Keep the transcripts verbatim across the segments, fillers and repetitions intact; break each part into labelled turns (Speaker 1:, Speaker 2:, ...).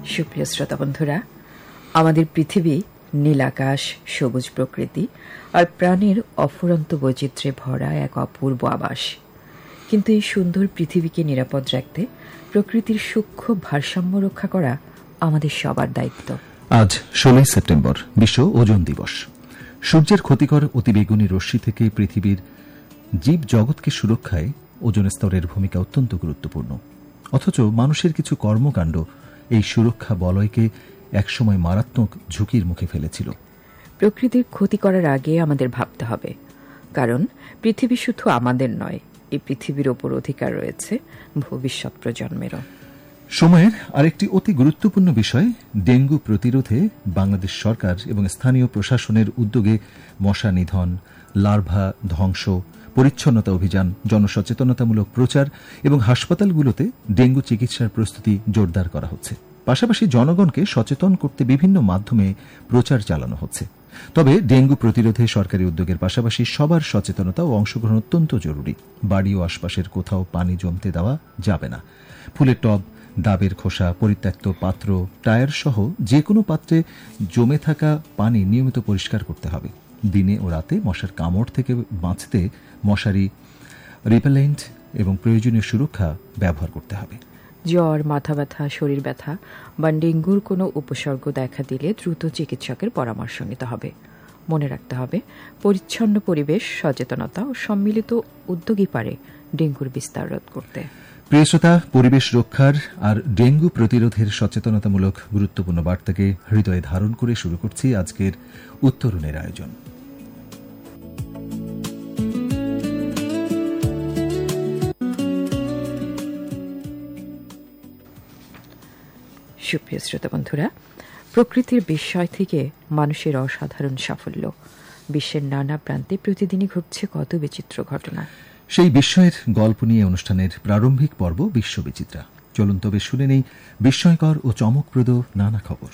Speaker 1: সুপ্রিয় শ্রোতা বন্ধুরা, আমাদের পৃথিবী নীলাকাশ, সবুজ প্রকৃতি আর প্রাণীর অফুরন্ত বৈচিত্র্যে ভরা এক অপূর্ব আবাস। কিন্তু এই সুন্দর পৃথিবীকে নিরাপদ রাখতে প্রকৃতির সূক্ষ্ম ভারসাম্য রক্ষা করা আমাদের সবার দায়িত্ব।
Speaker 2: আজ ষোলোই সেপ্টেম্বর বিশ্ব ওজোন দিবস। সূর্যের ক্ষতিকর অতিবেগুনি রশ্মি থেকে পৃথিবীর জীব জগৎকে সুরক্ষায় ওজোন স্তরের ভূমিকা অত্যন্ত গুরুত্বপূর্ণ। অথচ মানুষের কিছু কর্মকাণ্ড এই সুরক্ষা বলয়কে একসময় মারাত্মক ঝুঁকির মুখে ফেলেছিল।
Speaker 1: প্রকৃতির ক্ষতি করার আগে আমাদের ভাবতে হবে, কারণ পৃথিবী শুধু আমাদের নয়, এই পৃথিবীর ওপর অধিকার রয়েছে ভবিষ্যৎ প্রজন্মেরও।
Speaker 2: সময়ের আরেকটি অতি গুরুত্বপূর্ণ বিষয়, ডেঙ্গু প্রতিরোধে বাংলাদেশ সরকার এবং স্থানীয় প্রশাসনের উদ্যোগে মশা নিধন, লার্ভা ধ্বংস, পরিচ্ছন্নতা অভিযান, জনসচেতনতামূলক প্রচার এবং হাসপাতালগুলোতে ডেঙ্গু চিকিৎসার প্রস্তুতি জোরদার করা হচ্ছে। পাশাপাশি জনগণকে সচেতন করতে বিভিন্ন মাধ্যমে প্রচার চালানো হচ্ছে। তবে ডেঙ্গু প্রতিরোধে সরকারি উদ্যোগের পাশাপাশি সবার সচেতনতা ও অংশগ্রহণ অত্যন্ত জরুরি। বাড়ি ও আশপাশের কোথাও পানি জমতে দেওয়া যাবে না। ফুলের টব, ডাবের খোসা, পরিত্যক্ত পাত্র, টায়ার সহ যে কোনো পাত্রে জমে থাকা পানি নিয়মিত পরিষ্কার করতে হবে। দিনে ও রাতে মশার কামড় থেকে বাঁচতে মশারি, রিপেলেন্ট এবং প্রয়োজনীয় সুরক্ষা ব্যবহার করতে হবে।
Speaker 1: জ্বর, মাথা ব্যথা, শরীর ব্যথা বা ডেঙ্গুর কোনো উপসর্গ দেখা দিলে দ্রুত চিকিৎসকের পরামর্শ নিতে হবে। মনে রাখতে হবে, পরিচ্ছন্ন পরিবেশ, সচেতনতা ও সম্মিলিত উদ্যোগই পারে ডেঙ্গুর বিস্তার রোধ করতে।
Speaker 2: প্রিয় শ্রোতা, পরিবেশ রক্ষার আর ডেঙ্গু প্রতিরোধের সচেতনতামূলক গুরুত্বপূর্ণ বার্তাকে হৃদয়ে ধারণ করে শুরু করছি আজকের উত্তরণের আয়োজন।
Speaker 1: সুপ্রিয় শ্রোতা বন্ধুরা, প্রকৃতির বিস্ময় থেকে মানুষের অসাধারণ সাফল্য। বিশ্বের নানা প্রান্তে প্রতিদিনই ঘটছে কত বিচিত্র ঘটনা।
Speaker 2: সেই বিস্ময়ের গল্প নিয়ে অনুষ্ঠানের প্রারম্ভিক পর্ব বিশ্ব বিচিত্রা। চলুন তবে শুনে নেই বিস্ময়কর ও চমকপ্রদ নানা খবর।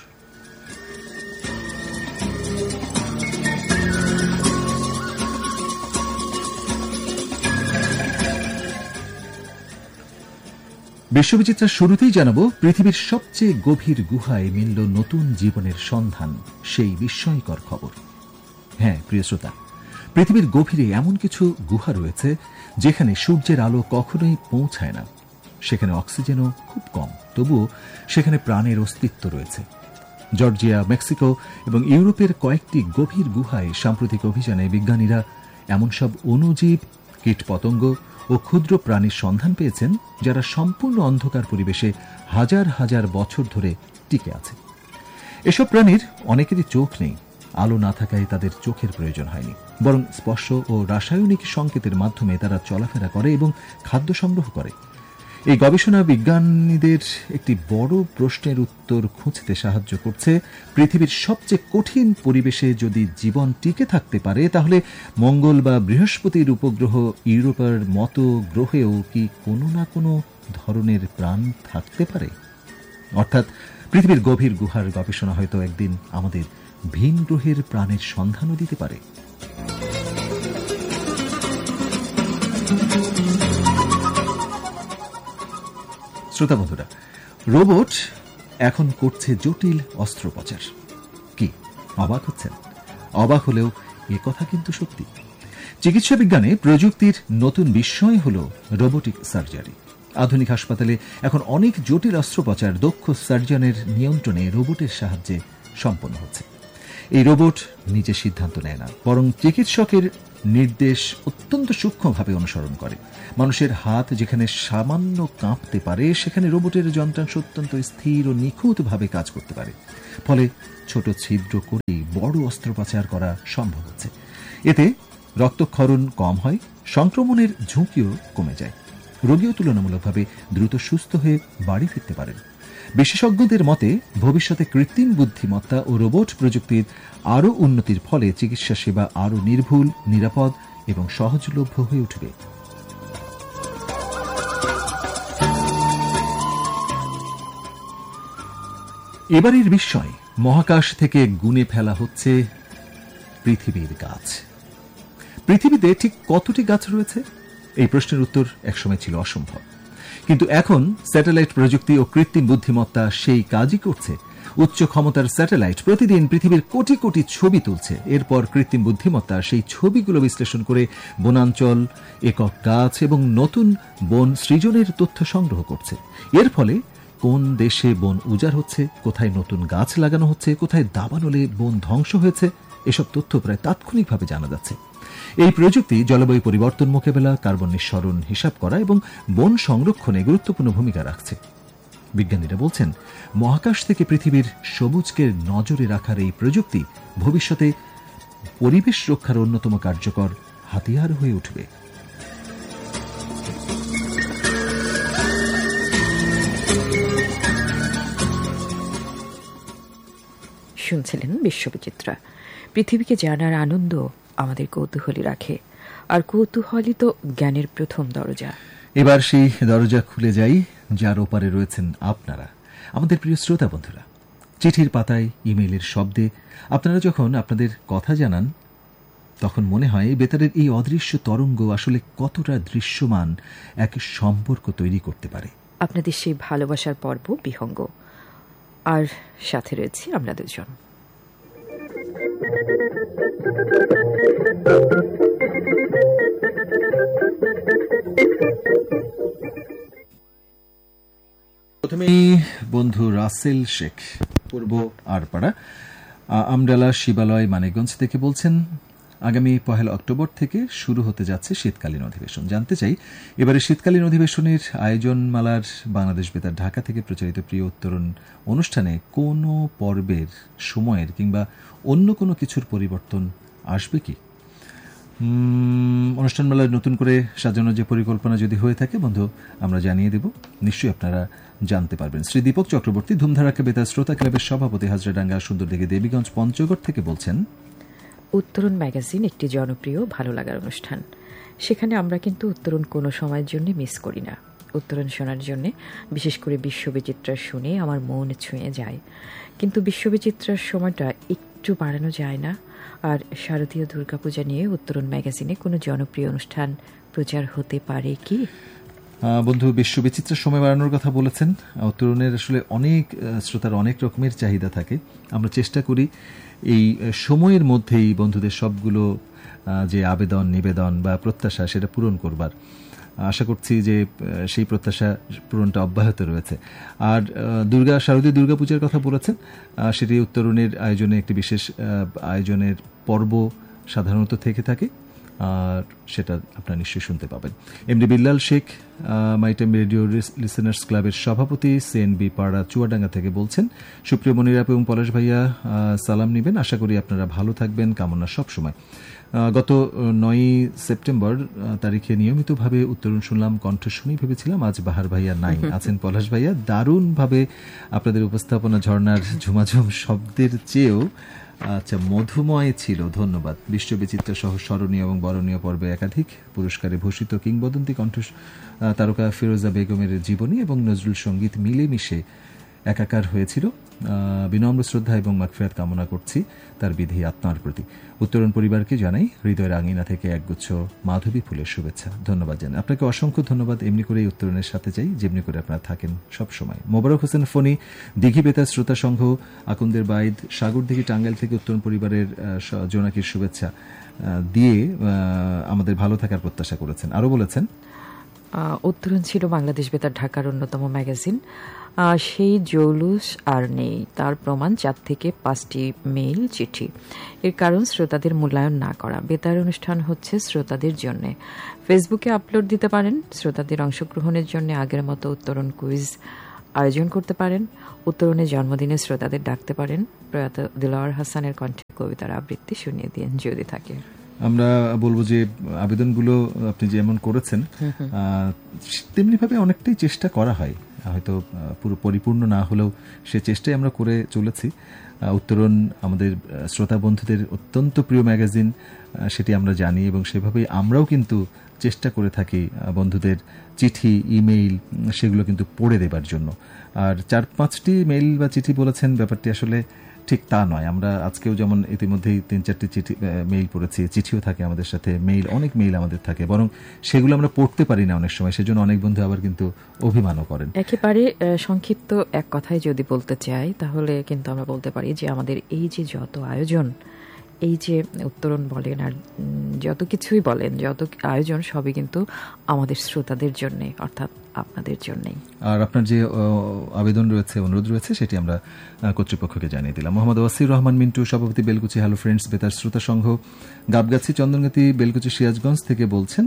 Speaker 2: বিশ্ববিচিত্রার শুরুতেই জানাবো, পৃথিবীর সবচেয়ে গভীর গুহায় মিলল নতুন জীবনের সন্ধান। সেই বিস্ময়কর খবর। হ্যাঁ প্রিয় শ্রোতা, পৃথিবীর গভীরে এমন কিছু গুহা রয়েছে যেখানে সূর্যের আলো কখনোই পৌঁছায় না। সেখানে অক্সিজেনও খুব কম, তবুও সেখানে প্রাণের অস্তিত্ব রয়েছে। জর্জিয়া, মেক্সিকো এবং ইউরোপের কয়েকটি গভীর গুহায় সাম্প্রতিক অভিযানে বিজ্ঞানীরা এমন সব অণুজীব, কীটপতঙ্গ ও ক্ষুদ্র প্রাণীর সন্ধান পেয়েছেন যারা সম্পূর্ণ অন্ধকার পরিবেশে হাজার হাজার বছর ধরে টিকে আছে। এসব প্রাণীর অনেকেরই চোখ নেই। আলো না থাকায় তাদের চোখের প্রয়োজন হয়নি, বরং স্পর্শ ও রাসায়নিক সংকেতের মাধ্যমে তারা চলাফেরা করে এবং খাদ্য সংগ্রহ করে। এই গবেষণা বিজ্ঞানীদের একটি বড় প্রশ্নের উত্তর খুঁজতে সাহায্য করছে। পৃথিবীর সবচেয়ে কঠিন পরিবেশে যদি জীবন টিকে থাকতে পারে, তাহলে মঙ্গল বা বৃহস্পতির উপগ্রহ ইউরোপের মতো গ্রহেও কি কোনো না কোনো ধরনের প্রাণ থাকতে পারে? অর্থাৎ পৃথিবীর গভীর গুহার গবেষণা হয়তো একদিন আমাদের ভিন গ্রহের প্রাণের সন্ধানও দিতে পারে। শ্রোতা বন্ধুরা, রোবট এখন করছে জটিল অস্ত্রোপচার। কি অবাক হচ্ছেন? অবাক হলেও এ কথা কিন্তু সত্যি। চিকিৎসা বিজ্ঞানে প্রযুক্তির নতুন বিস্ময় হল রোবোটিক সার্জারি। আধুনিক হাসপাতালে এখন অনেক জটিল অস্ত্রোপচার দক্ষ সার্জনের নিয়ন্ত্রণে রোবটের সাহায্যে সম্পন্ন হচ্ছে। এই রোবট নিজে সিদ্ধান্ত নেয় না, বরং চিকিৎসকের নির্দেশ অত্যন্ত সূক্ষ্মভাবে অনুসরণ করে। মানুষের হাত যেখানে সামান্য কাঁপতে পারে, সেখানে রোবটের যন্ত্রাংশ অত্যন্ত স্থির ও নিখুঁতভাবে কাজ করতে পারে। ফলে ছোট ছিদ্র করেই বড় অস্ত্রোপচার করা সম্ভব হচ্ছে। এতে রক্তক্ষরণ কম হয়, সংক্রমণের ঝুঁকিও কমে যায়। রোগীও তুলনামূলকভাবে দ্রুত সুস্থ হয়ে বাড়ি ফিরতে পারেন। বিশেষজ্ঞদের মতে ভবিষ্যতে কৃত্রিম বুদ্ধিমত্তা ও রোবট প্রযুক্তির আরও উন্নতির ফলে চিকিৎসা সেবা আরও নির্ভুল, নিরাপদ এবং সহজলভ্য হয়ে উঠবে। এবারের বিস্ময়, মহাকাশ থেকে গুনে ফেলা হচ্ছে পৃথিবীর গাছ। পৃথিবীতে ঠিক কতটি গাছ রয়েছে? এই প্রশ্নের উত্তর একসময় ছিল অসম্ভব। কিন্তু এখন স্যাটেলাইট প্রযুক্তি ও কৃত্রিম বুদ্ধিমত্তা সেই কাজই করছে। উচ্চ ক্ষমতার স্যাটেলাইট প্রতিদিন পৃথিবীর কোটি কোটি ছবি তুলছে। এরপর কৃত্রিম বুদ্ধিমত্তা সেই ছবিগুলো বিশ্লেষণ করে বনাঞ্চল, একক গাছ এবং নতুন বন সৃজনের তথ্য সংগ্রহ করছে। এর ফলে কোন দেশে বন উজাড় হচ্ছে, কোথায় নতুন গাছ লাগানো হচ্ছে, কোথায় দাবানলে বন ধ্বংস হয়েছে, এসব তথ্য প্রায় তাৎক্ষণিকভাবে জানা যাচ্ছে। এই প্রযুক্তি জলবায়ু পরিবর্তন মোকাবেলা, কার্বন নিঃসরণ হিসাব করা এবং বন সংরক্ষণে গুরুত্বপূর্ণ ভূমিকা রাখছে। বিজ্ঞানীরা বলছেন, মহাকাশ থেকে পৃথিবীর সবুজকে নজরে রাখার এই প্রযুক্তি ভবিষ্যতে পরিবেশ রক্ষার অন্যতম কার্যকর হাতিয়ার হয়ে উঠবে।
Speaker 1: শুনছিলেন বিশ্ববিচিত্রা। পৃথিবীকে জানার আনন্দ আমাদের কৌতূহলী রাখে, আর কৌতূহলই তো জ্ঞানের প্রথম দরজা।
Speaker 2: এবার সেই দরজা খুলে যাই, যার ওপারে রয়েছেন আপনারা, আমাদের প্রিয় শ্রোতা বন্ধুরা। চিঠির পাতায়, ইমেইলের শব্দে আপনারা যখন আপনাদের কথা জানান, তখন মনে হয় বেতারের এই অদৃশ্য তরঙ্গ আসলে কতটা দৃশ্যমান এক সম্পর্ক তৈরি করতে পারে।
Speaker 1: আপনাদের সেই ভালোবাসার পর্ব বিহঙ্গ, আর সাথে রয়েছি আমরা দুজন।
Speaker 2: প্রথমেই বন্ধু রাসেল শেখ, পূর্ব আরপাড়া, আমডালা শিবালয়, মানিকগঞ্জ থেকে বলছেন, আগামী পহেলা অক্টোবর থেকে শুরু হতে যাচ্ছে শীতকালীন অধিবেশন। জানতে চাই, এবারে শীতকালীন অধিবেশনের আয়োজনমালার বাংলাদেশ বেতার ঢাকা থেকে প্রচারিত প্রিয় উত্তরণ অনুষ্ঠানে কোনো পর্বের সময়ের কিংবা অন্য কোনো কিছুর পরিবর্তন আসবে কি? অনুষ্ঠানমালার নতুন করে সাজানোর যে পরিকল্পনা যদি হয়ে থাকে বন্ধু, আমরা জানিয়ে দেব, নিশ্চয়ই আপনারা জানতে পারবেন। শ্রী দীপক চক্রবর্তী, ধুমধারাক্কা বেতার শ্রোতা ক্লাবের সভাপতি, হাজরাডাঙ্গা, সুন্দরদিঘি, দেবীগঞ্জ, পঞ্চগড় থেকে বলছেন,
Speaker 1: উত্তরণ ম্যাগাজিন একটি জনপ্রিয় ভালো লাগার অনুষ্ঠান। সেখানে আমরা কিন্তু উত্তরণ কোনো সময়ের জন্য মিস করি না। উত্তরণ শোনার জন্য বিশেষ করে বিশ্ববিচিত্রা শুনে আমার মন ছুঁয়ে যায়, কিন্তু বিশ্ববিচিত্রার সময়টা একটু বাড়ানো যায় না? আর শারদীয় দুর্গাপূজা নিয়ে উত্তরণ ম্যাগাজিনে কোনো জনপ্রিয় অনুষ্ঠান প্রচার হতে পারে কি?
Speaker 2: বন্ধু, বিশ্ববিচিত্রার সময় বাড়ানোর কথা বলেছেন। উত্তরণের আসলে অনেক শ্রোতার অনেক রকমের চাহিদা থাকে। আমরা চেষ্টা করি এই সময়ের মধ্যেই বন্ধুদের সবগুলো যে আবেদন, নিবেদন বা প্রত্যাশা, সেটা পূরণ করবার। আশা করছি যে সেই প্রত্যাশা পূরণটা অব্যাহত রয়েছে। আর দুর্গা শারদীয় দুর্গাপূজার কথা বলেছেন, সেটি উত্তরণের আয়োজনে একটি বিশেষ আয়োজনের পর্ব সাধারণত থেকে থাকে, আর সেটা আপনারা নিশ্চয়ই শুনতে পাবেন। MD Billal Sheikh, মাইটাইম radio listeners ক্লাবের সভাপতি, সিএনবি পাড়া, চুয়াডাঙ্গা থেকে বলছেন, সুপ্রিয় মনির আপু এবং পলাশ ভাইয়া, সালাম নিবেন। আশা করি আপনারা ভালো থাকবেন, কামনা সবসময়। গত নয়ই সেপ্টেম্বর তারিখে নিয়মিতভাবে উত্তরণ শুনলাম, কণ্ঠ শুনি, ভেবেছিলাম আজ বাহার ভাইয়া নাই, আছেন পলাশ ভাইয়া। দারুণভাবে আপনাদের উপস্থাপনা ঝর্ণার ঝুমাঝুম শব্দের চেয়েও আচ্ছা মধুময় ছিল, ধন্যবাদ। বিশ্ববিচিত্রা সহ স্মরণীয় এবং বরণীয় পর্বে একাধিক পুরস্কারে ভূষিত কিংবদন্তি কণ্ঠ তারকা ফিরোজা বেগমের জীবনী এবং নজরুল সঙ্গীত মিলেমিশে একাকার হয়েছিল। বিনম্র শ্রদ্ধা এবং মাগফিরাত কামনা করছি তার বিধি আত্মার প্রতি। উত্তরণ পরিবারকে জানাই হৃদয়ের আঙিনা থেকে একগুচ্ছ মাধবী ফুলের শুভেচ্ছা। ধন্যবাদ জানাই আপনাকে, অসংখ্য ধন্যবাদ। এমনি করে উত্তরণের সাথে চাই, যেমনি করে আপনারা থাকেন সবসময়। মোবারক হোসেন ফণি, দিঘি বেতার শ্রোতা সংঘ, আকুন্দের বাইদ, সাগরদিঘি, টাঙ্গাইল থেকে উত্তরণ পরিবারের জোনাকির শুভেচ্ছা দিয়ে আমাদের ভালো থাকার প্রত্যাশা করেছেন। আরও বলেছেন,
Speaker 1: উত্তরণ ছিল বাংলাদেশ বেতার ঢাকার অন্যতম ম্যাগাজিন। সেই জৌলুস আর নেই, তার প্রমাণ চার থেকে পাঁচটি মেইল, চিঠি। এর কারণ শ্রোতাদের মূল্যায়ন না করা। বেতার অনুষ্ঠান হচ্ছে শ্রোতাদের জন্য। ফেসবুকে আপলোড দিতে পারেন, শ্রোতাদের অংশগ্রহণের জন্য আগের মতো উত্তরণ কুইজ আয়োজন করতে পারেন, উত্তরণের জন্মদিনে শ্রোতাদের ডাকতে পারেন, প্রয়াত দিলওয়ার হাসানের কণ্ঠে কবিতার আবৃত্তি শুনিয়ে দিন যদি থাকে।
Speaker 2: আমরা বলবো যে আবেদনগুলো আপনি যেমন করেছেন তেমনিভাবে অনেকটাই চেষ্টা করা হয়, হয়তো পুরো পরিপূর্ণ না হলেও সে চেষ্টাই আমরা করে চলেছি। উত্তরণ আমাদের শ্রোতা বন্ধুদের অত্যন্ত প্রিয় ম্যাগাজিন, সেটি আমরা জানি এবং সেভাবেই আমরাও কিন্তু চেষ্টা করে থাকি বন্ধুদের চিঠি, ইমেইল সেগুলো কিন্তু পড়ে দেবার জন্য। আর চার পাঁচটি মেইল বা চিঠি বলেছেন, ব্যাপারটি আসলে ঠিক তা নয়। আমরা আজকেও যেমন ইতিমধ্যেই তিন চারটি চিঠি মেইল পড়েছি, চিঠিও থাকে আমাদের সাথে, মেইল অনেক মেইল আমাদের থাকে, বরং সেগুলো আমরা পড়তে পারি না অনেক সময়, সেজন্য অনেক বন্ধু আবার কিন্তু অভিমানও করেন।
Speaker 1: একেবারে সংক্ষিপ্ত এক কথায় যদি বলতে চাই তাহলে কিন্তু আমরা বলতে পারি যে আমাদের এই যে যত আয়োজন, এই যে উত্তরণ বলেন আর যত কিছুই বলেন, যত আয়োজন সবই কিন্তু আমাদের শ্রোতাদের জন্য, অর্থাৎ আপনাদের জন্যই।
Speaker 2: আর আপনার যে আবেদন রয়েছে, অনুরোধ রয়েছে, সেটি আমরা কর্তৃপক্ষকে জানিয়ে দিলাম। মোহাম্মদ ওয়াসির রহমান মিন্টু, সভাপতি বেলকুচি হ্যালো ফ্রেন্ডস বেতার শ্রোতা সংঘ, গাবগাছি, চন্দনগাতি, বেলকুচি, সিরাজগঞ্জ থেকে বলছেন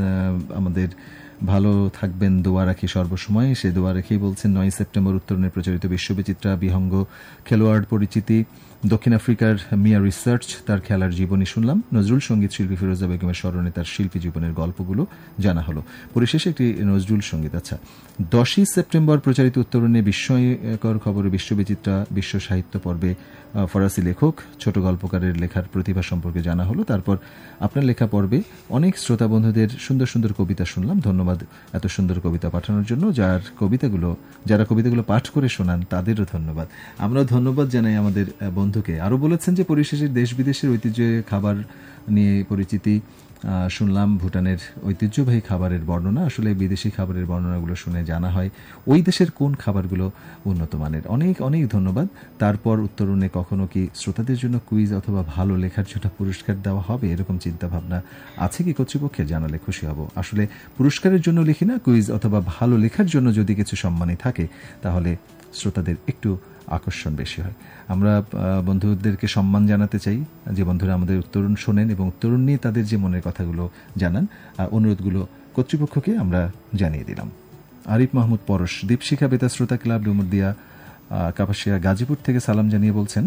Speaker 2: আমাদের ভালো থাকবেন, দোয়া রাখি সর্বসময়। সে দোয়া রেখেই বলছেন নয় সেপ্টেম্বর উত্তরণে প্রচারিত বিশ্ববিচিত্রা বিহঙ্গ খেলোয়াড় পরিচিতি, দক্ষিণ আফ্রিকার মিয়া রিসার্চ, তার খেলার জীবনী শুনলাম। নজরুল সঙ্গীত শিল্পী ফিরোজা বেগমের স্মরণে তার শিল্পী জীবনের গল্পগুলো জানা হলো। পরিশেষে একটি নজরুল সঙ্গীত। আচ্ছা, দশই সেপ্টেম্বর প্রচারিত উত্তরণে বিস্ময়কর খবরে বিশ্ববিচিত্রা বিশ্ব সাহিত্য পর্বে ফরাসি লেখক ছোট গল্পকারের লেখার প্রতিভা সম্পর্কে জানা হলো। তারপর আপনার লেখা পর্বে অনেক শ্রোতা বন্ধুদের সুন্দর সুন্দর কবিতা শুনলাম। ধন্যবাদ এত সুন্দর কবিতা পাঠানোর জন্য। যার কবিতাগুলো যারা কবিতাগুলো পাঠ করে শোনান তাদেরও ধন্যবাদ। আমরাও ধন্যবাদ জানাই আমাদের বন্ধুকে। আরও বলেছেন যে পরিশেষে দেশ বিদেশের ঐতিহ্য খাবার নিয়ে পরিচিতি শুনলাম, ভুটানের ঐতিহ্যবাহী খাবারের বর্ণনা। আসলে বিদেশি খাবারের বর্ণনাগুলো শুনে জানা হয় ওই দেশের কোন খাবারগুলো উন্নত মানের। অনেক অনেক ধন্যবাদ। তারপর উত্তরণে কখনো কি শ্রোতাদের জন্য কুইজ অথবা ভালো লেখার জন্য পুরস্কার দেওয়া হবে, এরকম চিন্তা ভাবনা আছে কি কর্তৃপক্ষের? জানালে খুশি হব। আসলে পুরস্কারের জন্য লিখি না, কুইজ অথবা ভালো লেখার জন্য যদি কিছু সম্মানই থাকে তাহলে শ্রোতাদের একটু আকর্ষণ বেশি হয়। আমরা বন্ধুদেরকে সম্মান জানাতে চাই যে বন্ধুরা আমাদের উত্তরণ শোনেন এবং উত্তরণ নিয়ে তাদের যে মনের কথাগুলো জানান, অনুরোধগুলো কর্তৃপক্ষকে আমরা জানিয়ে দিলাম। আরিফ মাহমুদ পরশ, দীপশিখা বেতার শ্রোতা ক্লাব, ডুমুরদিয়া, কাপাসিয়া, গাজীপুর থেকে সালাম জানিয়ে বলছেন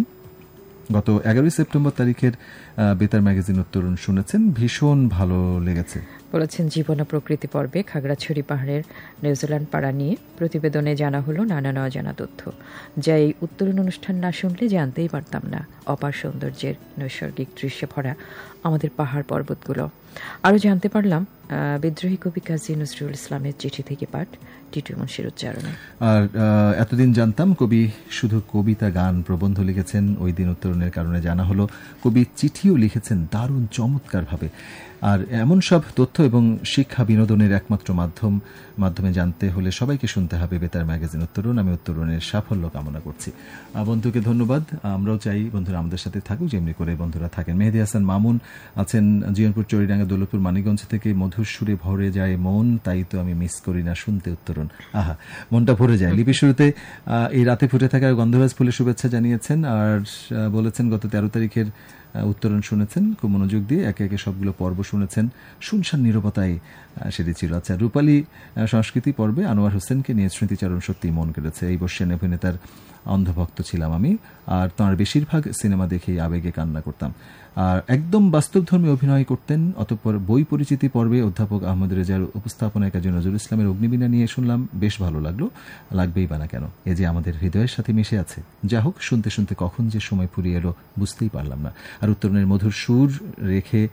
Speaker 2: গত এগারোই সেপ্টেম্বর তারিখের বেতার ম্যাগাজিন উত্তরণ শুনেছেন, ভীষণ ভালো লেগেছে।
Speaker 1: বলেছেন জীবন ও প্রকৃতি পর্বে খাগড়াছড়ি পাহাড়ের নিউজিল্যান্ড পাড়া নিয়ে প্রতিবেদনে জানা হলো নানান অজানা তথ্য, যা এই উত্তরণ অনুষ্ঠান না শুনলে জানতেই পারতাম না। অপার সৌন্দর্যের নৈসর্গিক দৃশ্যে ভরা আমাদের পাহাড় পর্বতগুলো। আরও জানতে পারলাম বিদ্রোহী কবি কাজী নজরুল ইসলামের চিঠি থেকে পাঠ টিটু মুন্সির উচ্চারণে।
Speaker 2: আর এতদিন জানতাম কবি শুধু কবিতা, গান, প্রবন্ধ লিখেছেন। ওই দিন উত্তরণের কারণে জানা হলো কবি চিঠিও লিখেছেন দারুণ চমৎকার ভাবে। আর এমন সব তথ্য এবং শিক্ষা বিনোদনের একমাত্র মাধ্যম মাধ্যমে জানতে হলে সবাইকে শুনতে হবে বেতার ম্যাগাজিন উত্তরণ। আমি উত্তরণের সাফল্য কামনা করছি। বন্ধুকে ধন্যবাদ। আমরাও চাই বন্ধুরা আমাদের সাথে থাকুক, যেমনি করে বন্ধুরা থাকেন। মেহেদি হাসান মামুন আছেন জিয়নপুর, চৌরিডাঙ্গা, দৌলতপুর, মানিকগঞ্জ থেকে। মধুর সুরে ভরে যায় মন, তাই তো আমি মিস করি না শুনতে উত্তরণ। আহা, মনটা ভরে যায়। লিপি শুরুতে এই রাতে ফুটে থাকা গন্ধরাজ ফুলের শুভেচ্ছা জানিয়েছেন আর বলেছেন গত তেরো তারিখের উত্তরণ শুনেছেন খুব মনোযোগ দিয়ে, একে একে সবগুলো পর্ব শুনেছেন। শুনশান নীরবতায় সেটি ছিল। আচ্ছা, রূপালী সংস্কৃতি পর্বে আনোয়ার হোসেনকে নিয়ে স্মৃতিচারণ সত্যি মন কেড়েছে। এই বর্ষের অভিনেতার অন্ধভক্ত ছিলাম আমি, আর তাঁর বেশিরভাগ সিনেমা দেখেই আবেগে কান্না করতাম। আর একদম বাস্তবধর্মী অভিনয় করতেন। অতঃপর বই পরিচিতি পর্বে অধ্যাপক আহমদ রেজার উপস্থাপনায় কাজী নজরুল ইসলামের অগ্নিবীণা নিয়ে শুনলাম, বেশ ভালো লাগলো। লাগবেই বা না কেন, এ যে আমাদের হৃদয়ের সাথে মিশে আছে। যা হোক, শুনতে শুনতে কখন যে সময় ফুরিয়ে এলো বুঝতেই পারলাম না। আর উত্তরণের মধুর সুর রেখে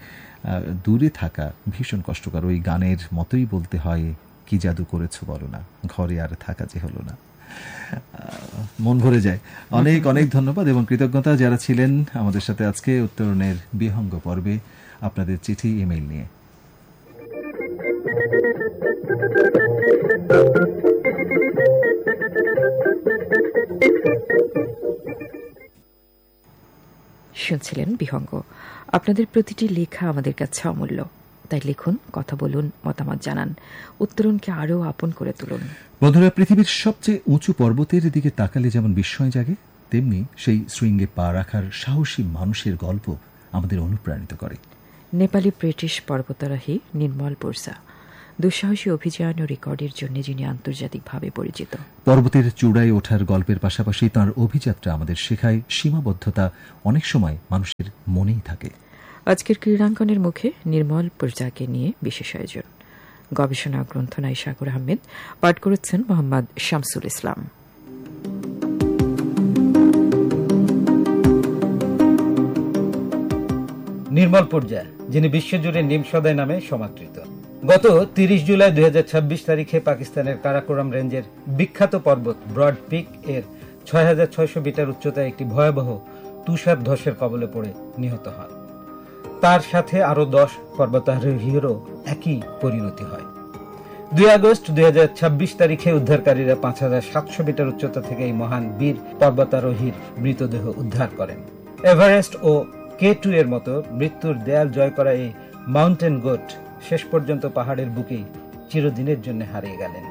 Speaker 2: দূরে থাকা ভীষণ কষ্টকর। ওই গানের মতোই বলতে হয়, কি জাদু করেছো বলো না, ঘরে আর থাকা যে হলো না। মন ভরে যায়। অনেক অনেক ধন্যবাদ এবং কৃতজ্ঞতা যারা ছিলেন আমাদের সাথে আজকে উত্তরণের বিহঙ্গ পর্বে আপনাদের চিঠি, ইমেইল নিয়ে।
Speaker 1: শুনছিলেন বিহঙ্গ। আপনাদের প্রতিটি লেখা আমাদের কাছে অমূল্য, তাই লিখুন, কথা বলুন, মতামত জানান, উত্তরণকে আরও আপন করে তুলুন।
Speaker 2: বন্ধুরা, পৃথিবীর সবচেয়ে উঁচু পর্বতের দিকে তাকালে যেমন বিস্ময় জাগে, তেমনি সেই শৃঙ্গে পা রাখার সাহসী মানুষের গল্প আমাদের অনুপ্রাণিত করে।
Speaker 1: নেপালি ব্রিটিশ পর্বতারোহী নির্মল পুরসা দুঃসাহসী অভিযান ও রেকর্ডের জন্য যিনি আন্তর্জাতিকভাবে পরিচিত।
Speaker 2: পর্বতের চূড়ায় ওঠার গল্পের পাশাপাশি তাঁর অভিযাত্রা আমাদের শেখায় সীমাবদ্ধতা অনেক সময় মানুষের মনেই থাকে।
Speaker 1: আজকের ক্রীড়াঙ্গনের মুখে নির্মল পুরসাকে নিয়ে বিশেষ আয়োজন। গবেষণা গ্রন্থনায় সাগর আহমেদ, পাঠ করেছেন মোহাম্মদ শামসুল ইসলাম।
Speaker 3: নির্মল পুরজা, যিনি বিশ্বজুড়ে নিম সদাই নামে সমাদৃত, গত তিরিশ জুলাই দুই হাজার ছাব্বিশ তারিখে পাকিস্তানের কারাকোরাম রেঞ্জের বিখ্যাত পর্বত ব্রড পিক এর ছয় হাজার ছয়শো মিটার উচ্চতায় একটি ভয়াবহ তুষার ধসের কবলে পড়ে নিহত হন। তার সাথে আরো দশ পর্বতারোহীরও একই পরিণতি হয়। দুই আগস্ট দুই হাজার ছাব্বিশ তারিখে উদ্ধারকারীরা পাঁচ হাজার সাতশো মিটার উচ্চতা থেকে এই মহান বীর পর্বতারোহীর মৃতদেহ উদ্ধার করেন। এভারেস্ট ও কে টু এর মতো মৃত্যুর দেয়াল জয় করা এই মাউন্টেন গোট শেষ পর্যন্ত পাহাড়ের বুকেই চিরদিনের জন্য হারিয়ে গেলেন।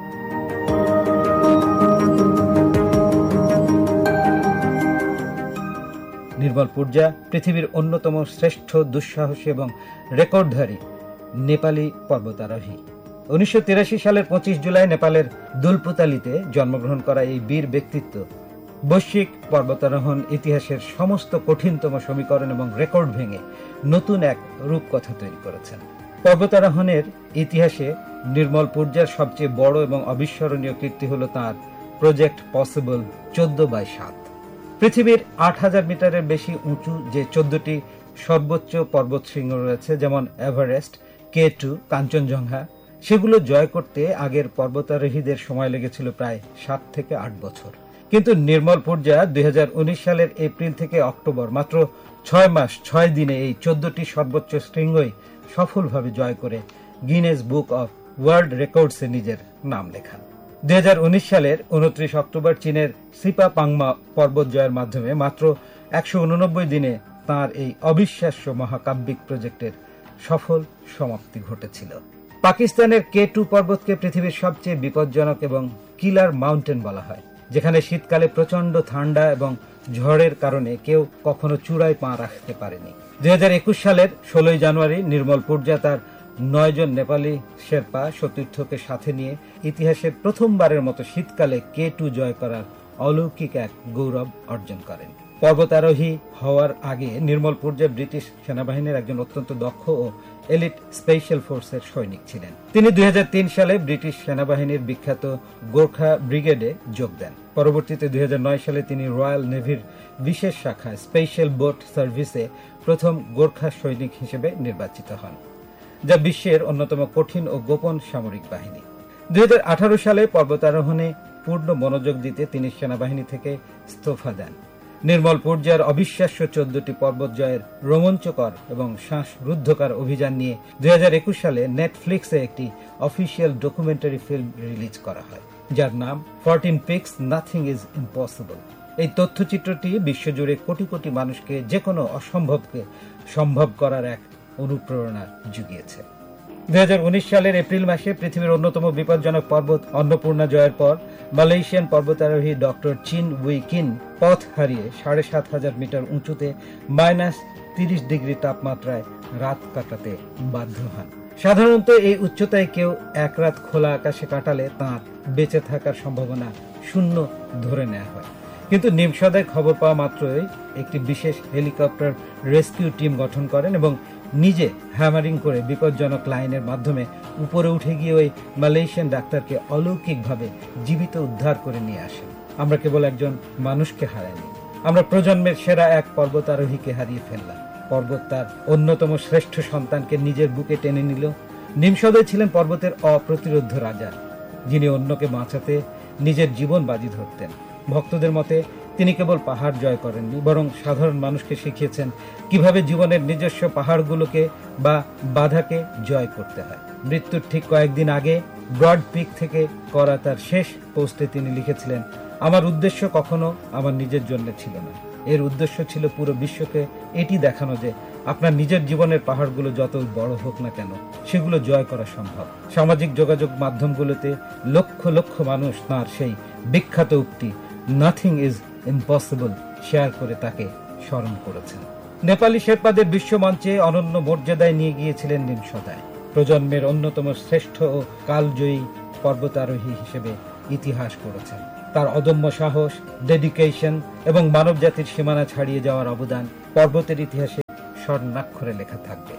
Speaker 3: নির্মল পূর্জা পৃথিবীর অন্যতম শ্রেষ্ঠ দুঃসাহসী এবং রেকর্ডধারী নেপালি পর্বতারোহী। উনিশশো তিরাশি সালের পঁচিশ জুলাই নেপালের দুলপুতালিতে জন্মগ্রহণ করা এই বীর ব্যক্তিত্ব বৈশ্বিক পর্বতারোহণ ইতিহাসের সমস্ত কঠিনতম সমীকরণ এবং রেকর্ড ভেঙে নতুন এক রূপকথা তৈরি করেছেন। পর্বতারোহণের ইতিহাসে নির্মল পূর্জার সবচেয়ে বড় এবং অবিস্মরণীয় কীর্তি হল তাঁর প্রজেক্ট পসিবল চোদ্দ বাই সাত। পৃথিবীর আট হাজার মিটারের বেশি উঁচু যে চোদ্দটি সর্বোচ্চ পর্বতশৃঙ্গ রয়েছে, যেমন এভারেস্ট, কে টু, কাঞ্চনজঙ্ঘা, সেগুলো জয় করতে আগের পর্বতারোহীদের সময় লেগেছিল প্রায় সাত থেকে আট বছর। কিন্তু নির্মল পূর্জা দুই হাজার উনিশ সালের এপ্রিল থেকে অক্টোবর মাত্র ছয় মাস ছয় দিনে এই চোদ্দটি সর্বোচ্চ শৃঙ্গই সফলভাবে জয় করে গিনেস বুক অফ ওয়ার্ল্ড রেকর্ডসে নিজের নাম লেখান। দুই হাজার উনিশ সালের উনত্রিশ অক্টোবর চীনের সিপা পাংমা পর্বত জয়ের মাধ্যমে মাত্র একশো উননব্বই দিনে তাঁর এই অবিশ্বাস্য মহাকাব্যিক প্রজেক্টের সফল সমাপ্তি ঘটেছিল। পাকিস্তানের কে টু পর্বতকে পৃথিবীর সবচেয়ে বিপজ্জনক এবং কিলার মাউন্টেন বলা হয়, যেখানে শীতকালে প্রচন্ড ঠান্ডা এবং ঝড়ের কারণে কেউ কখনো চূড়ায় পা রাখতে পারেনি। দুই হাজার একুশ সালের ষোলোই জানুয়ারি নির্মল পূর্জা তার নয় জন নেপালি শেরপা সতীর্থকে সাথে নিয়ে ইতিহাসের প্রথমবারের মতো শীতকালে কে টু জয় করার অলৌকিক এক গৌরব অর্জন করেন। পর্বতারোহী হওয়ার আগে নির্মল পূর্জা ব্রিটিশ সেনাবাহিনীর একজন অত্যন্ত দক্ষ ও এলিট স্পেশাল ফোর্সের সৈনিক ছিলেন। তিনি দুই হাজার তিন সালে ব্রিটিশ সেনাবাহিনীর বিখ্যাত গোর্খা ব্রিগেডে যোগ দেন। পরবর্তীতে দুই হাজার নয় সালে তিনি রয়্যাল নেভির বিশেষ শাখা স্পেশাল বোট সার্ভিসে প্রথম গোর্খা সৈনিক হিসেবে নির্বাচিত হন, যা বিশ্বের অন্যতম কঠিন ও গোপন সামরিক বাহিনী। দুই হাজার আঠারো সালে পর্বতারোহণে পূর্ণ মনোযোগ দিতে তিনি সেনাবাহিনী থেকে ইস্তফা দেন। নির্মল পূর্জার অবিশ্বাস্য চোদ্দটি পর্বত জয়ের রোমাঞ্চকর এবং শ্বাসরুদ্ধকর অভিযান নিয়ে দুই হাজার একুশ সালে নেটফ্লিক্সে একটি অফিসিয়াল ডকুমেন্টারি ফিল্ম রিলিজ করা হয়, যার নাম fourteen peaks nothing is impossible. এই তথ্যচিত্রটি বিশ্বজুড়ে কোটি কোটি মানুষকে যে কোনো অসম্ভবকে সম্ভব করার এক অনুপ্রেরণা জুগিয়েছে। দুই হাজার উনিশ সালের এপ্রিল মাসে পৃথিবীর অন্যতম বিপজ্জনক পর্বত অন্নপূর্ণা জয়ের পর মালয়েশিয়ান পর্বতারোহী ডক্টর চিন উই কিন পথ হারিয়ে সাড়ে সাত হাজার মিটার উঁচুতে মাইনাস তিরিশ ডিগ্রি তাপমাত্রায় রাত কাটাতে বাধ্য হন। সাধারণত এই উচ্চতায় কেউ এক রাত খোলা আকাশে কাটালে তাঁর বেঁচে থাকার সম্ভাবনা শূন্য ধরে নেওয়া হয়, কিন্তু নিমসদায় খবর পাওয়া মাত্রই একটি বিশেষ হেলিকপ্টার রেস্কিউ টিম গঠন করেন এবং নিজে হ্যামারিং করে বিপজ্জনক লাইনের মাধ্যমে উপরে উঠে গিয়ে ওই মালয়েশিয়ান ডাক্তারকে অলৌকিকভাবে জীবিত উদ্ধার করে নিয়ে আসেন। আমরা কেবল একজন মানুষকে হারাইনি, আমরা প্রজন্মের সেরা এক পর্বতারোহীকে হারিয়ে ফেললাম। পর্বত তার অন্যতম শ্রেষ্ঠ সন্তানকে নিজের বুকে টেনে নিল। নিমসদয় ছিলেন পর্বতের অপ্রতিরোধ্য রাজা, যিনি অন্যকে বাঁচাতে নিজের জীবন বাজি ধরতেন। ভক্তদের মতে তিনি কেবল পাহাড় জয় করেননি, বরং সাধারণ মানুষকে শিখিয়েছেন কিভাবে জীবনের নিজস্ব পাহাড়গুলোকে বা বাধাকে জয় করতে হয়। মৃত্যুর ঠিক কয়েকদিন আগে ব্রড পিক থেকে করা তার শেষ পোস্টে তিনি লিখেছিলেন, আমার উদ্দেশ্য কখনো আমার নিজের জন্য ছিল না, এর উদ্দেশ্য ছিল পুরো বিশ্বকে এটি দেখানো যে আপনার নিজের জীবনের পাহাড়গুলো যত বড় হোক না কেন সেগুলো জয় করা সম্ভব। সামাজিক যোগাযোগ মাধ্যমগুলোতে লক্ষ লক্ষ মানুষ তাঁর সেই বিখ্যাত উক্তি নাথিং ইজ ইম্পসিবল শেয়ার করে তাকে স্মরণ করেছেন। নেপালি শেরপাদের বিশ্বমঞ্চে অনন্য মর্যাদায় নিয়ে গিয়েছিলেন নিমসদায়। প্রজন্মের অন্যতম শ্রেষ্ঠ ও কালজয়ী পর্বতারোহী হিসেবে ইতিহাস করেছেন। তার অদম্য সাহস, ডেডিকেশন এবং মানবজাতির সীমানা ছাড়িয়ে যাওয়ার অবদান পর্বতের ইতিহাসে স্বর্ণাক্ষরে লেখা থাকবে।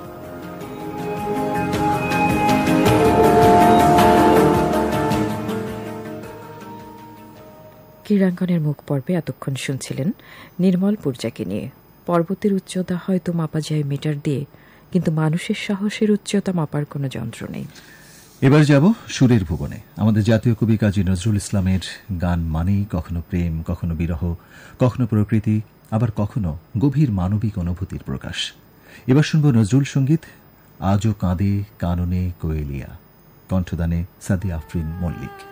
Speaker 1: ক্রীড়াঙ্গনের মুখ পর্বে এতক্ষণ শুনছিলেন নির্মল পূর্জাকে নিয়ে। পর্বতের উচ্চতা হয়তো মাপা যায় মিটার দিয়ে, কিন্তু মানুষের সাহসের উচ্চতা মাপার কোনো যন্ত্র নেই।
Speaker 2: এবার যাব সুরের ভুবনে। আমাদের জাতীয় কবি কাজী নজরুল ইসলামের গান মানেই কখনো প্রেম, কখনো বিরহ, কখনো প্রকৃতি, আবার কখনো গভীর মানবিক অনুভূতির প্রকাশ। এবার শুনব নজরুল সঙ্গীত আজও কাঁদে কাননে কোয়েলিয়া, কণ্ঠদানে সাদিয়া আফরিন মল্লিক।